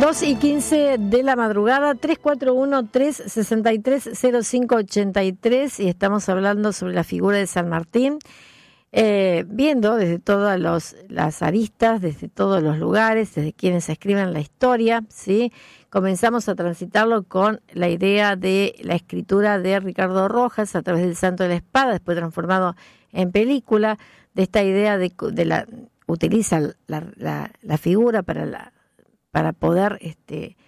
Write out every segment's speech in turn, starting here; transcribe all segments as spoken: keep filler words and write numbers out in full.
dos y quince de la madrugada, tres cuatro uno, tres seis tres, cero cinco ocho tres, y estamos hablando sobre la figura de San Martín, eh, viendo desde todas los, las aristas, desde todos los lugares, desde quienes escriben la historia, ¿sí? Comenzamos a transitarlo con la idea de la escritura de Ricardo Rojas a través del Santo de la Espada, después transformado en película, de esta idea de, de la utiliza la, la, la figura para la para poder este,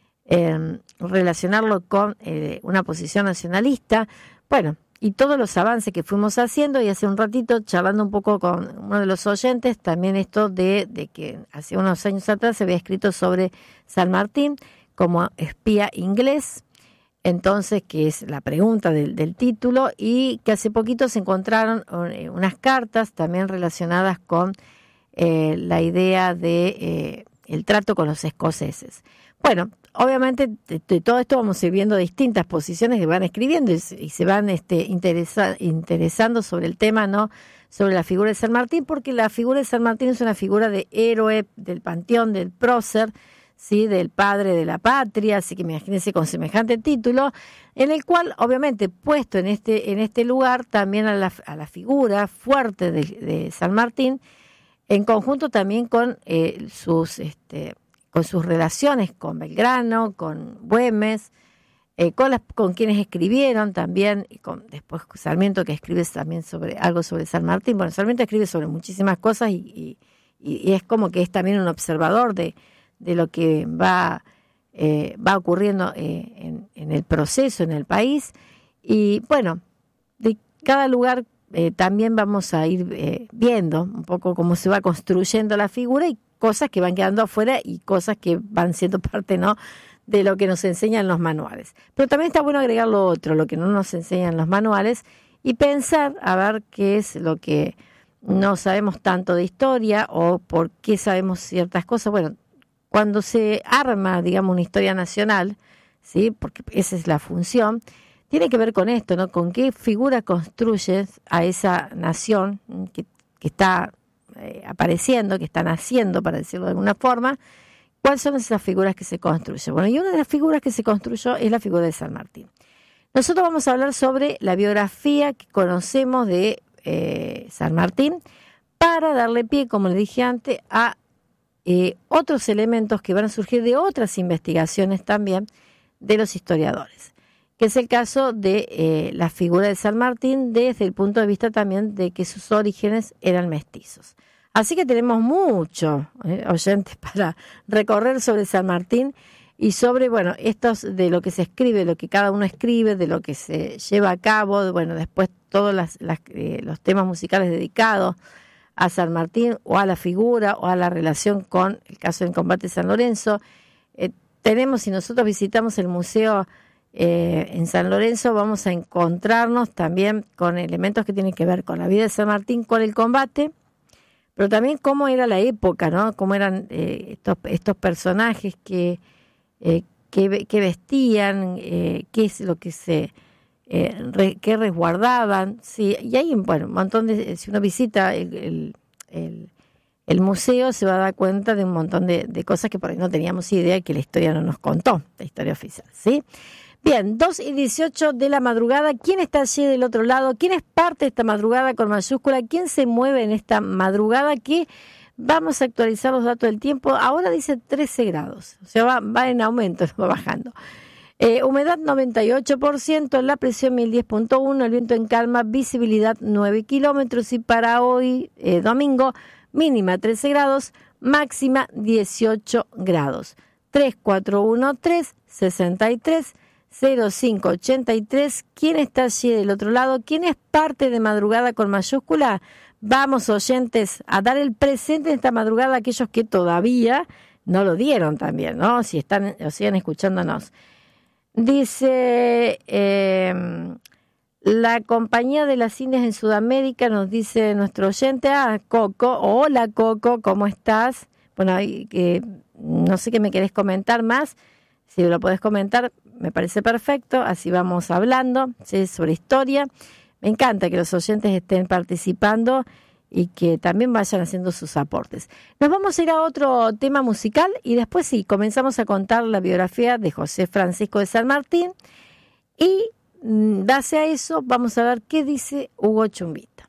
eh, relacionarlo con eh, una posición nacionalista. Bueno, y todos los avances que fuimos haciendo, y hace un ratito charlando un poco con uno de los oyentes, también esto de, de que hace unos años atrás se había escrito sobre San Martín como espía inglés, entonces, que es la pregunta del, del título, y que hace poquito se encontraron eh, unas cartas también relacionadas con eh, la idea de eh, el trato con los escoceses. Bueno, obviamente de, de todo esto vamos a ir viendo distintas posiciones que van escribiendo y, y se van este, interesa, interesando sobre el tema, ¿no? Sobre la figura de San Martín, porque la figura de San Martín es una figura de héroe del panteón, del prócer, ¿sí? Del padre de la patria, así que imagínense con semejante título, en el cual obviamente puesto en este, en este lugar también a la, a la figura fuerte de, de San Martín, en conjunto también con eh, sus este, con sus relaciones con Belgrano, con Güemes, eh, con las con quienes escribieron también, y con después Sarmiento, que escribe también sobre algo sobre San Martín. Bueno, Sarmiento escribe sobre muchísimas cosas y, y, y es como que es también un observador de, de lo que va eh, va ocurriendo eh, en, en el proceso en el país. Y bueno, de cada lugar Eh, también vamos a ir eh, viendo un poco cómo se va construyendo la figura y cosas que van quedando afuera y cosas que van siendo parte, ¿no?, de lo que nos enseñan los manuales. Pero también está bueno agregar lo otro, lo que no nos enseñan los manuales, y pensar a ver qué es lo que no sabemos tanto de historia o por qué sabemos ciertas cosas. Bueno, cuando se arma, digamos, una historia nacional, ¿sí?, porque esa es la función, tiene que ver con esto, ¿no? Con qué figura construyes a esa nación que, que está eh, apareciendo, que está naciendo, para decirlo de alguna forma. ¿Cuáles son esas figuras que se construyen? Bueno, y una de las figuras que se construyó es la figura de San Martín. Nosotros vamos a hablar sobre la biografía que conocemos de eh, San Martín, para darle pie, como le dije antes, a eh, otros elementos que van a surgir de otras investigaciones también de los historiadores, que es el caso de eh, la figura de San Martín desde el punto de vista también de que sus orígenes eran mestizos. Así que tenemos mucho, eh, oyentes, para recorrer sobre San Martín y sobre, bueno, estos de lo que se escribe, lo que cada uno escribe, de lo que se lleva a cabo, bueno, después todos las, las, eh, los temas musicales dedicados a San Martín o a la figura o a la relación con el caso del combate de San Lorenzo. Eh, tenemos, si nosotros visitamos el museo Eh, en San Lorenzo, vamos a encontrarnos también con elementos que tienen que ver con la vida de San Martín, con el combate, pero también cómo era la época, ¿no? Cómo eran eh, estos, estos personajes que, eh, que, que vestían, eh, qué es lo que se eh, re, que resguardaban, sí. Y hay, bueno, un montón de, si uno visita el, el, el, el museo, se va a dar cuenta de un montón de, de cosas que por ahí no teníamos idea y que la historia no nos contó, la historia oficial, ¿sí? Bien, dos y dieciocho de la madrugada. ¿Quién está allí del otro lado? ¿Quién es parte de esta madrugada con mayúscula? ¿Quién se mueve en esta madrugada? Que vamos a actualizar los datos del tiempo. Ahora dice trece grados, o sea, va, va en aumento, va bajando. Eh, humedad noventa y ocho por ciento, la presión mil diez punto uno, el viento en calma, visibilidad nueve kilómetros, y para hoy, eh, domingo, mínima trece grados, máxima dieciocho grados. tres cuatro uno, tres seis tres, cero cinco ocho tres. ¿Quién está allí del otro lado? ¿Quién es parte de Madrugada con mayúscula? Vamos, oyentes, a dar el presente en esta madrugada a aquellos que todavía no lo dieron también, ¿no? Si están o siguen escuchándonos. Dice, eh, la Compañía de las Indias en Sudamérica, nos dice nuestro oyente, ah, Coco, hola Coco, ¿cómo estás? Bueno, eh, no sé qué me querés comentar más. Si lo podés comentar, me parece perfecto, así vamos hablando, ¿sí?, sobre historia. Me encanta que los oyentes estén participando y que también vayan haciendo sus aportes. Nos vamos a ir a otro tema musical y después sí, comenzamos a contar la biografía de José Francisco de San Martín y, base a eso, vamos a ver qué dice Hugo Chumbita.